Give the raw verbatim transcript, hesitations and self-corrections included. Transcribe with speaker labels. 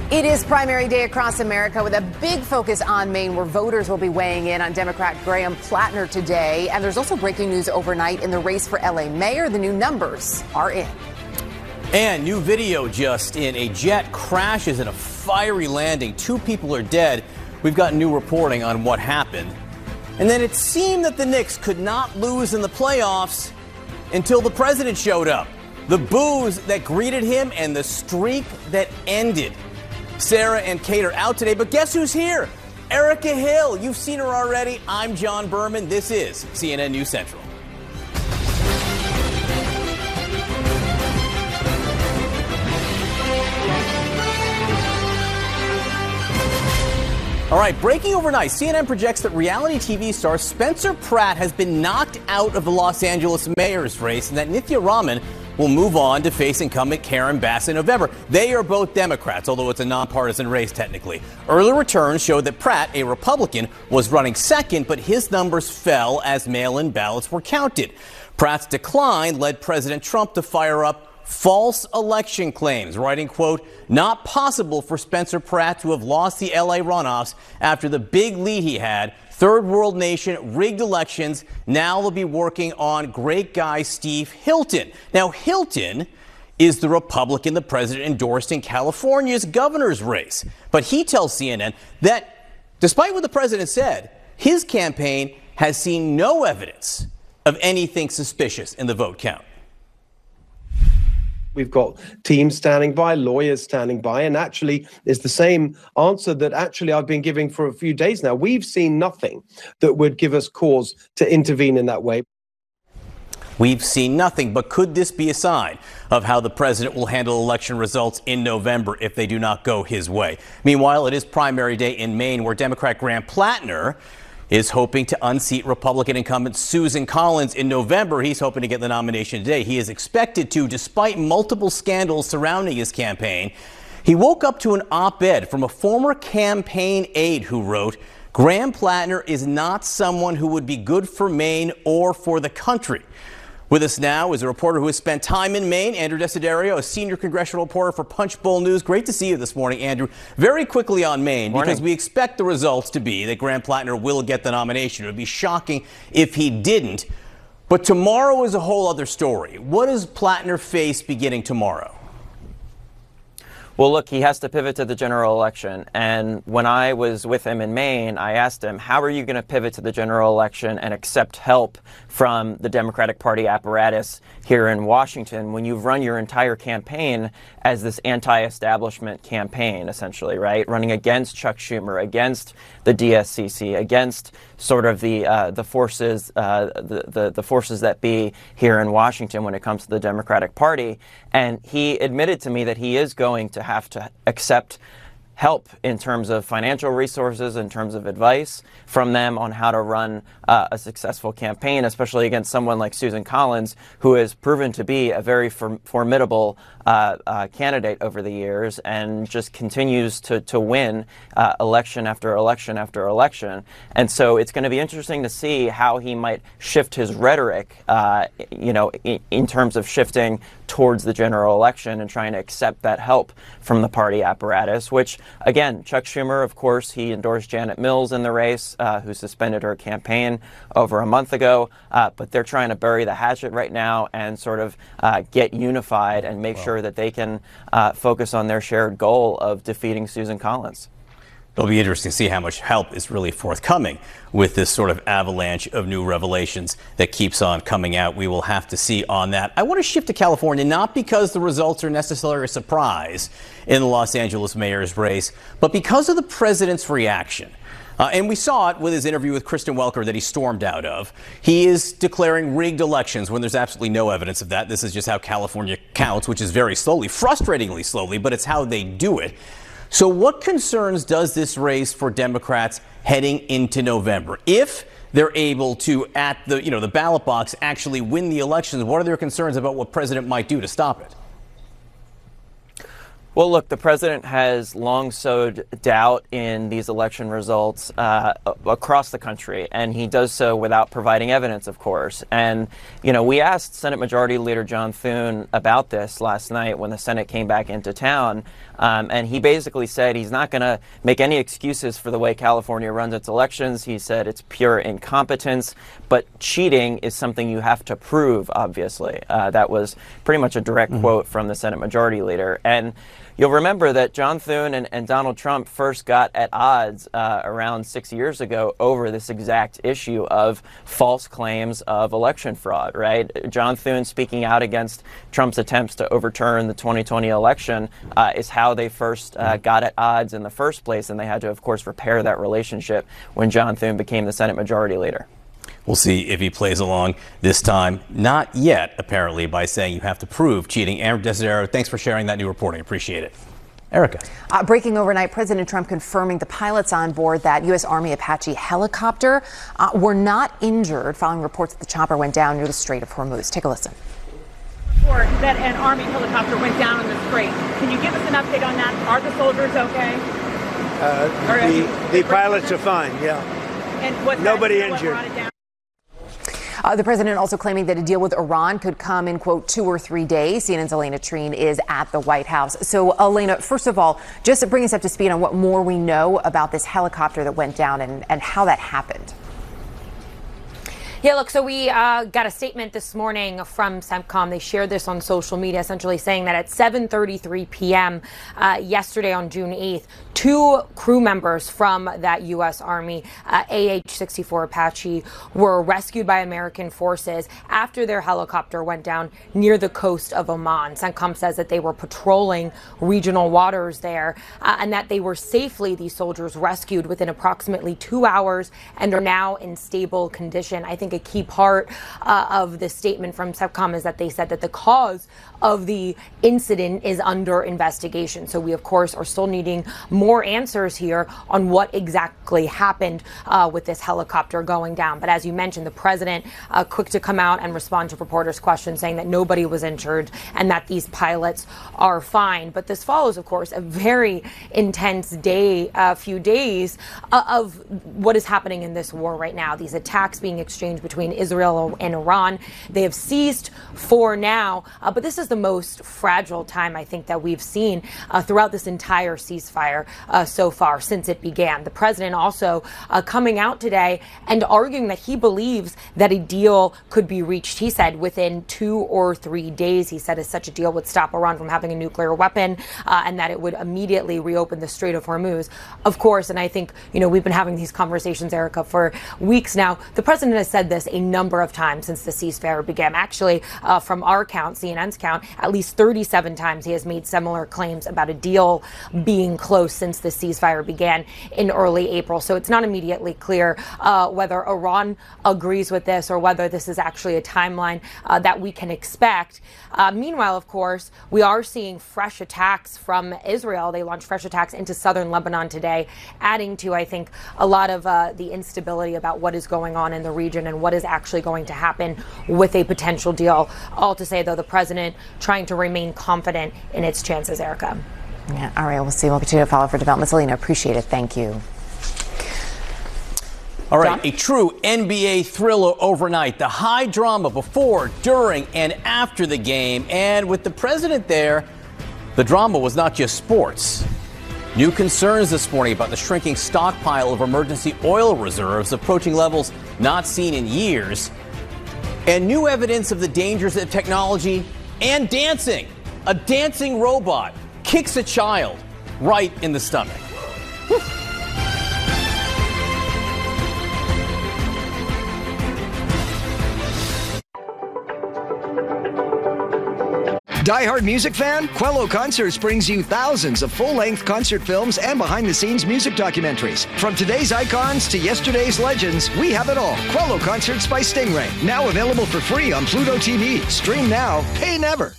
Speaker 1: It is primary day across America with a big focus on Maine, where voters will be weighing in on Democrat Graham Plattner today. And there's also breaking news overnight in the race for L A mayor. The new numbers are in.
Speaker 2: And new video just in. A jet crashes in a fiery landing. Two people are dead. We've got new reporting on what happened. And then it seemed that the Knicks could not lose in the playoffs until the president showed up. The boos that greeted him and the streak that ended. Sarah and Kate are out today, but guess who's here? Erica Hill. You've seen her already. I'm John Berman. This is C N N News Central. All right, breaking overnight, C N N projects that reality T V star Spencer Pratt has been knocked out of the Los Angeles mayor's race and that Nithya Raman will move on to face incumbent Karen Bass in November. They are both Democrats, although it's a nonpartisan race technically. Early returns showed that Pratt, a Republican, was running second, but his numbers fell as mail-in ballots were counted. Pratt's decline led President Trump to fire up false election claims, writing, quote, "Not possible for Spencer Pratt to have lost the L A runoffs after the big lead he had. Third world nation, rigged elections. Now they'll be working on great guy Steve Hilton." Now, Hilton is the Republican the president endorsed in California's governor's race. But he tells C N N that despite what the president said, his campaign has seen no evidence of anything suspicious in the vote count.
Speaker 3: We've got teams standing by, lawyers standing by, and actually it's the same answer that actually I've been giving for a few days now. We've seen nothing that would give us cause to intervene in that way.
Speaker 2: We've seen nothing, but could this be a sign of how the president will handle election results in November if they do not go his way? Meanwhile, it is primary day in Maine, where Democrat Graham Plattner is hoping to unseat Republican incumbent Susan Collins in November. He's hoping to get the nomination today. He is expected to, despite multiple scandals surrounding his campaign. He woke up to an op-ed from a former campaign aide who wrote, "Graham Plattner is not someone who would be good for Maine or for the country." With us now is a reporter who has spent time in Maine, Andrew Desiderio, a senior congressional reporter for Punchbowl News. Great to see you this morning, Andrew. Very quickly on Maine,
Speaker 4: Morning.
Speaker 2: because we expect the results to be that Graham Plattner will get the nomination. It would be shocking if he didn't. But tomorrow is a whole other story. What does Plattner face beginning tomorrow?
Speaker 4: Well, look, he has to pivot to the general election. And when I was with him in Maine, I asked him, how are you going to pivot to the general election and accept help from the Democratic Party apparatus here in Washington when you've run your entire campaign as this anti-establishment campaign, essentially, right? Running against Chuck Schumer, against the D S C C, against sort of the uh, the forces uh, the, the the forces that be here in Washington when it comes to the Democratic Party. And he admitted to me that he is going to have to accept help in terms of financial resources, in terms of advice from them on how to run uh, a successful campaign, especially against someone like Susan Collins, who has proven to be a very for formidable uh, uh, candidate over the years and just continues to, to win uh, election after election after election. And so it's going to be interesting to see how he might shift his rhetoric, uh, you know, in, in terms of shifting towards the general election and trying to accept that help from the party apparatus, which, again, Chuck Schumer, of course, he endorsed Janet Mills in the race, uh, who suspended her campaign over a month ago. Uh, but they're trying to bury the hatchet right now and sort of uh, get unified and make wow. sure that they can uh, focus on their shared goal of defeating Susan Collins.
Speaker 2: It'll be interesting to see how much help is really forthcoming with this sort of avalanche of new revelations that keeps on coming out. We will have to see on that. I want to shift to California, not because the results are necessarily a surprise in the Los Angeles mayor's race, but because of the president's reaction. Uh, and we saw it with his interview with Kristen Welker that he stormed out of. He is declaring rigged elections when there's absolutely no evidence of that. This is just how California counts, which is very slowly, frustratingly slowly, but it's how they do it. So what concerns does this raise for Democrats heading into November? If they're able to, at the, you know, the ballot box, actually win the elections, what are their concerns about what president might do to stop it?
Speaker 4: Well, look, the president has long sowed doubt in these election results uh, across the country, and he does so without providing evidence, of course. And, you know, we asked Senate Majority Leader John Thune about this last night when the Senate came back into town, um, and he basically said he's not going to make any excuses for the way California runs its elections. He said it's pure incompetence, but cheating is something you have to prove, obviously. Uh, that was pretty much a direct mm-hmm. quote from the Senate Majority Leader. And you'll remember that John Thune and, and Donald Trump first got at odds uh, around six years ago over this exact issue of false claims of election fraud, right? John Thune speaking out against Trump's attempts to overturn the twenty twenty election uh, is how they first uh, got at odds in the first place, and they had to, of course, repair that relationship when John Thune became the Senate Majority Leader.
Speaker 2: We'll see if he plays along this time. Not yet, apparently, by saying you have to prove cheating. Aaron Desidero, thanks for sharing that new reporting. Appreciate it. Erica.
Speaker 1: Uh, breaking overnight, President Trump confirming the pilots on board that U S Army Apache helicopter uh, were not injured following reports that the chopper went down near the Strait of Hormuz. Take a listen.
Speaker 5: Report that an Army helicopter went down in the Strait. Can you give us an update on that? Are the soldiers okay?
Speaker 6: Uh, the, the pilots are fine, yeah.
Speaker 5: And what's
Speaker 6: Nobody
Speaker 5: that,
Speaker 6: injured.
Speaker 1: Uh, the president also claiming that a deal with Iran could come in, quote, two or three days. C N N's Elena Treen is at the White House. So, Elena, first of all, just to bring us up to speed on what more we know about this helicopter that went down and, and how that happened.
Speaker 7: Yeah, look, so we uh, got a statement this morning from CENTCOM. They shared this on social media, essentially saying that at seven thirty-three p.m. Uh, yesterday on June eighth, two crew members from that U S Army uh, A H sixty-four Apache were rescued by American forces after their helicopter went down near the coast of Oman. CENTCOM says that they were patrolling regional waters there uh, and that they were safely, these soldiers, rescued within approximately two hours and are now in stable condition. I think a key part uh, of the statement from CENTCOM is that they said that the cause of the incident is under investigation. So we, of course, are still needing more answers here on what exactly happened uh, with this helicopter going down. But as you mentioned, the president uh, quick to come out and respond to reporters' questions, saying that nobody was injured and that these pilots are fine. But this follows, of course, a very intense day, a uh, few days uh, of what is happening in this war right now. These attacks being exchanged between Israel and Iran. They have ceased for now, uh, but this is the most fragile time, I think, that we've seen uh, throughout this entire ceasefire uh, so far since it began. The president also uh, coming out today and arguing that he believes that a deal could be reached, he said, within two or three days. He said as such a deal would stop Iran from having a nuclear weapon uh, and that it would immediately reopen the Strait of Hormuz. Of course, and I think, you know, we've been having these conversations, Erica, for weeks now. The president has said this a number of times since the ceasefire began. Actually, uh, from our count, C N N's count, at least thirty-seven times he has made similar claims about a deal being close since the ceasefire began in early April. So it's not immediately clear uh, whether Iran agrees with this or whether this is actually a timeline uh, that we can expect. Uh, meanwhile, of course, we are seeing fresh attacks from Israel. They launched fresh attacks into southern Lebanon today, adding to, I think, a lot of uh, the instability about what is going on in the region and what is actually going to happen with a potential deal. All to say, though, the president trying to remain confident in its chances, Erica.
Speaker 1: Yeah, all right, we'll see. We'll continue to follow for developments. Alina, appreciate it. Thank you.
Speaker 2: All right, John? A true N B A thriller overnight. The high drama before, during, and after the game. And with the president there, the drama was not just sports. New concerns this morning about the shrinking stockpile of emergency oil reserves approaching levels not seen in years. And new evidence of the dangers of technology and dancing. A dancing robot kicks a child right in the stomach. Whew.
Speaker 8: Die-hard music fan? Quello Concerts brings you thousands of full-length concert films and behind-the-scenes music documentaries. From today's icons to yesterday's legends, we have it all. Quello Concerts by Stingray. Now available for free on Pluto T V. Stream now, pay never.